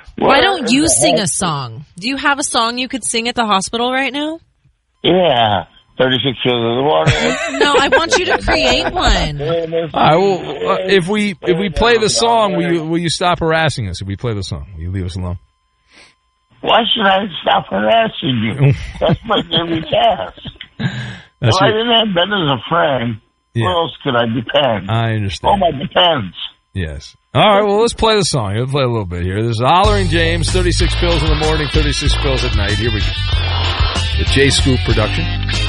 Why don't you sing a song? Do you have a song you could sing at the hospital right now? Yeah. 36 pills in the morning. No, I want you to create one. All right, well, if we play the song, will you stop harassing us? If we play the song, will you leave us alone? Why should I stop harassing you? That's my daily task. If I didn't have Ben as a friend, who else could I depend? I understand. Oh, my depends. Yes. All right, well, let's play the song. Let's play a little bit here. This is Hollering James, 36 pills in the morning, 36 pills at night. Here we go. The J Scoop production.